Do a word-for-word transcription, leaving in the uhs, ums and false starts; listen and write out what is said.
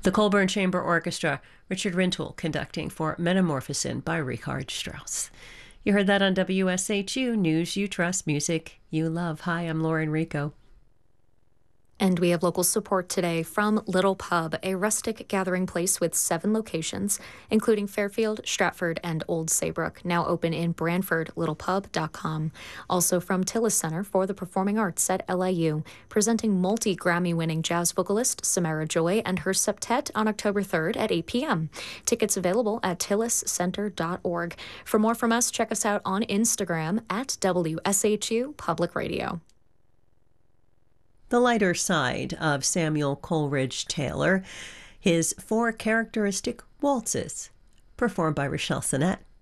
The Colburn Chamber Orchestra, Richard Rintoul conducting for Metamorphosin by Richard Strauss. You heard that on W S H U, News You Trust, Music You Love. Hi, I'm Lauren Rico. And we have local support today from Little Pub, a rustic gathering place with seven locations, including Fairfield, Stratford, and Old Saybrook, now open in Brantford, little pub dot com. Also from Tillis Center for the Performing Arts at L I U, presenting multi-Grammy-winning jazz vocalist Samara Joy and her septet on October third at eight p.m. Tickets available at tillis center dot org. For more from us, check us out on Instagram at W S H U Public Radio. The lighter side of Samuel Coleridge Taylor, his four characteristic waltzes, performed by Rochelle Sinnett.